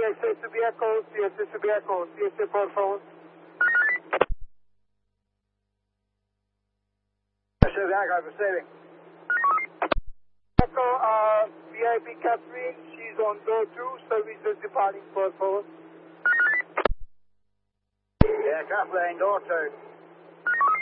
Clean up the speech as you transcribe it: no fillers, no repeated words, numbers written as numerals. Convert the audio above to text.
CSA Subiaco, CSA Subiaco, CSA por favor. Subiaco, receiving. Subiaco, VIP Catherine, she's on door 2, services departing por favor. Yeah, Kathleen, door 2.